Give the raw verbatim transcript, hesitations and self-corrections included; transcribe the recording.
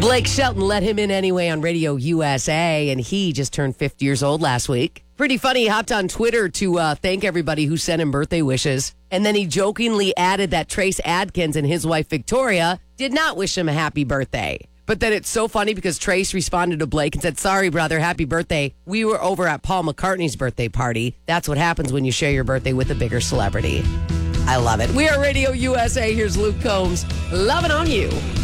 Blake Shelton let him in anyway on Radio U S A, and he just turned fifty years old last week. Pretty funny, he hopped on Twitter to uh, thank everybody who sent him birthday wishes. And then he jokingly added that Trace Adkins and his wife Victoria did not wish him a happy birthday. But then it's so funny because Trace responded to Blake and said, sorry, brother, happy birthday. We were over at Paul McCartney's birthday party. That's what happens when you share your birthday with a bigger celebrity. I love it. We are Radio U S A. Here's Luke Combs. Loving on you.